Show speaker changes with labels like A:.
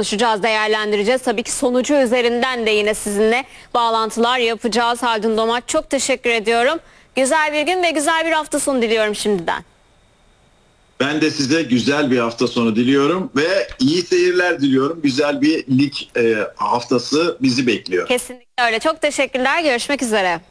A: konuşacağız, değerlendireceğiz. Tabii ki sonucu üzerinden de yine sizinle bağlantılar yapacağız. Haldun Domaç, çok teşekkür ediyorum. Güzel bir gün ve güzel bir hafta sonu diliyorum şimdiden.
B: Ben de size güzel bir hafta sonu diliyorum ve iyi seyirler diliyorum. Güzel bir lig haftası bizi bekliyor.
A: Kesinlikle öyle. Çok teşekkürler. Görüşmek üzere.